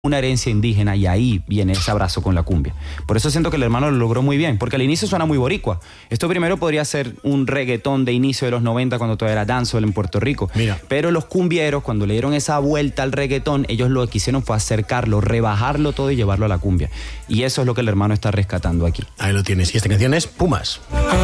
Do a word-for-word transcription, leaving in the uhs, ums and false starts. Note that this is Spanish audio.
una herencia indígena y ahí viene ese abrazo con la cumbia. Por eso siento que el hermano lo logró muy bien, porque al inicio suena muy boricua. Esto primero podría ser un reggaetón de inicio de los noventa cuando todavía era dancehall en Puerto Rico. Mira. Pero los cumbieros, cuando le dieron esa vuelta al reggaetón, ellos lo que hicieron fue acercarlo, rebajarlo todo y llevarlo a la cumbia. Y eso es lo que el hermano está rescatando aquí. Ahí lo tienes. Y esta canción es Pumas.